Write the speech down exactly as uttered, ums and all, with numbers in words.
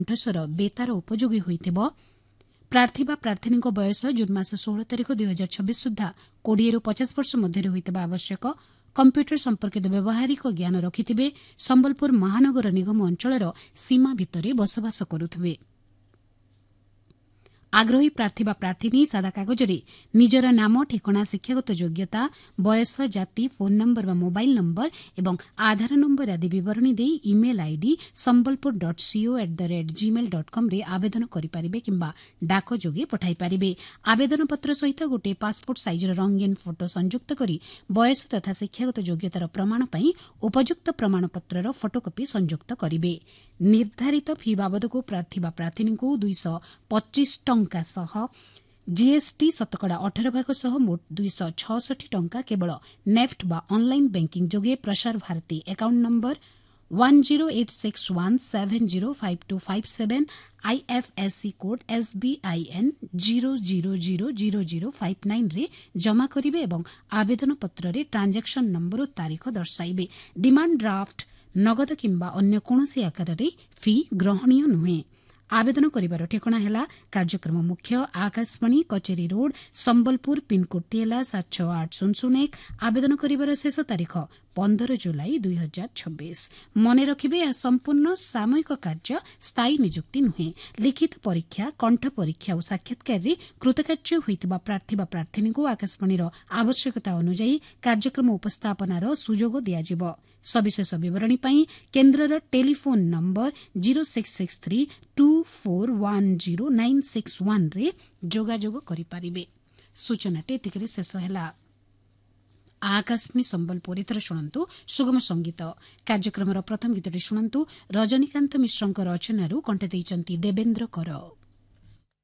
କଣ୍ଠସ୍ୱର ବେତାର ଉପଯୋଗୀ ହୋଇଥିବ। ପ୍ରାର୍ଥୀ ବା ପ୍ରାର୍ଥିନୀଙ୍କ ବୟସ ଜୁନ୍ ମାସ ଷୋହଳ ତାରିଖ ଦୁଇ ହଜାର ଛବିଶ ସୁଦ୍ଧା କୋଡ଼ିଏରୁ ପଚାଶ ବର୍ଷ ମଧ୍ୟରେ ହୋଇଥିବା ଆବଶ୍ୟକ। କମ୍ପ୍ୟୁଟର ସମ୍ପର୍କିତ ବ୍ୟବହାରିକ ଜ୍ଞାନ ରଖିଥିବେ। ସମ୍ବଲପୁର ମହାନଗର ନିଗମ ଅଞ୍ଚଳର ସୀମା ଭିତରେ ବସବାସ କରୁଥିବେ। ଆଗ୍ରହୀ ପ୍ରାର୍ଥୀ ବା ପ୍ରାର୍ଥିନୀ ସାଦା କାଗଜରେ ନିଜର ନାମ, ଠିକଣା, ଶିକ୍ଷାଗତ ଯୋଗ୍ୟତା, ବୟସ, ଜାତି, ଫୋନ୍ ନମ୍ବର ବା ମୋବାଇଲ୍ ନମ୍ବର ଏବଂ ଆଧାର ନମ୍ବର ଆଦି ବିବରଣୀ ଦେଇ email ID Sambalpur dot co at the rate Gmail dot କମ୍ରେ ଆବେଦନ କରିପାରିବେ କିମ୍ବା ଡାକ ଯୋଗେ ପଠାଇପାରିବେ। ଆବେଦନପତ୍ର ସହିତ ଗୋଟିଏ ପାସପୋର୍ଟ ସାଇଜ୍ର ରଙ୍ଗୀନ ଫଟୋ ସଂଯୁକ୍ତ କରି ବୟସ ତଥା ଶିକ୍ଷାଗତ ଯୋଗ୍ୟତାର ପ୍ରମାଣ ପାଇଁ ଉପଯୁକ୍ତ ପ୍ରମାଣପତ୍ରର ଫଟୋକପି ସଂଯୁକ୍ତ କରିବେ। ନିର୍ଦ୍ଧାରିତ ଫି ବାବଦକୁ ପ୍ରାର୍ଥୀ ବା ପ୍ରାର୍ଥିନୀଙ୍କୁ ଦୁଇଶହ ପଚିଶ ଟଙ୍କା ସହ ଜିଏସ୍ଟି ଶତକଡ଼ା ଅଠର ଭାଗ ସହ ମୋଟ ଦୁଇଶହ ଛଅଷଠି ଟଙ୍କା କେବଳ ନେଫ୍ଟ ବା ଅନ୍ଲାଇନ୍ ବ୍ୟାଙ୍କିଂ ଯୋଗେ Prasar Bharati account number one zero eight six one seven zero five two five seven IFSC code ଏସ୍ବିଆଇଏନ୍ zero zero zero zero zero five ନାଇନ୍ରେ ଜମା କରିବେ ଏବଂ ଆବେଦନପତ୍ରରେ ଟ୍ରାଞ୍ଜାକ୍ସନ୍ ନମ୍ବର ଓ ତାରିଖ ଦର୍ଶାଇବେ। ଡିମାଣ୍ଡ ଡ୍ରାଫ୍ଟ ନଗଦ କିମ୍ବା ଅନ୍ୟ କୌଣସି ଆକାରରେ ଫି ଗ୍ରହଣୀୟ ନୁହେଁ। ଆବେଦନ କରିବାର ଠିକଣା ହେଲା କାର୍ଯ୍ୟକ୍ରମ ମୁଖ୍ୟ, ଆକାଶବାଣୀ, କଚେରୀ ରୋଡ୍, ସମ୍ବଲପୁର, ପିନ୍କୋଡ୍ ଟି ହେଲା ସାତ ଛଅ ଆଠ ଶୂନ ଶୂନ ଏକ। ଆବେଦନ କରିବାର ଶେଷ ତାରିଖ ପନ୍ଦର ଜୁଲାଇ ଦୁଇ ହଜାର ଛବିଶ। ମନେ ରଖିବେ, ଏହା ସମ୍ପୂର୍ଣ୍ଣ ସାମୟିକ କାର୍ଯ୍ୟ, ସ୍ଥାୟୀ ନିଯୁକ୍ତି ନୁହେଁ। ଲିଖିତ ପରୀକ୍ଷା, କଣ୍ଠ ପରୀକ୍ଷା ଓ ସାକ୍ଷାତକାରରେ କୃତକାର୍ଯ୍ୟ ହୋଇଥିବା ପ୍ରାର୍ଥୀ ବା ପ୍ରାର୍ଥିନୀଙ୍କୁ ଆକାଶବାଣୀର ଆବଶ୍ୟକତା ଅନୁଯାୟୀ କାର୍ଯ୍ୟକ୍ରମ ଉପସ୍ଥାପନାର ସୁଯୋଗ ଦିଆଯିବ। ସବିଶେଷ ବିବରଣୀ ପାଇଁ କେନ୍ଦ୍ରର telephone number zero six six three two four one zero nine six ୱାନ୍ରେ ଯୋଗାଯୋଗ କରିପାରିବେ। ସୂଚନାଟି ଏତିକିରେ ଶେଷ ହେଲା। ଆକାଶବାଣୀ ସମ୍ବଲପୁର। ଏଥର ଶୁଣନ୍ତୁ ସୁଗମ ସଙ୍ଗୀତ କାର୍ଯ୍ୟକ୍ରମର ପ୍ରଥମ ଗୀତଟି ଶୁଣନ୍ତୁ। ରଜନୀକାନ୍ତ ମିଶ୍ରଙ୍କ ରଚନାରୁ କଣ୍ଠ ଦେଇଛନ୍ତି ଦେବେନ୍ଦ୍ର କର।